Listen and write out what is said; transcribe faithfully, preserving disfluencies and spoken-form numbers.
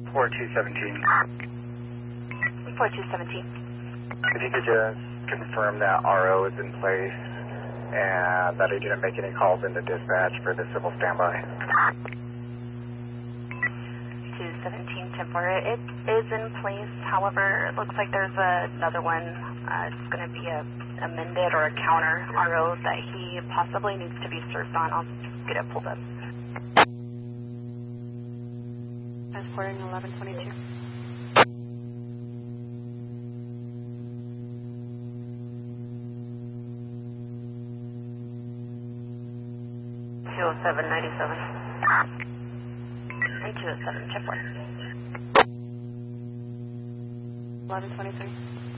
four two seventeen. four two seventeen. If you could just confirm that R O is in place and that he didn't make any calls into dispatch for the civil standby. two seventeen temporary. It is in place. However, it looks like there's a, another one. Uh, it's going to be a amended or a counter R O that he possibly needs to be served on. I'll get it pulled up. Transporting eleven twenty-two. two oh seven ninety-seven. And two oh seven, chip one. eleven twenty-three.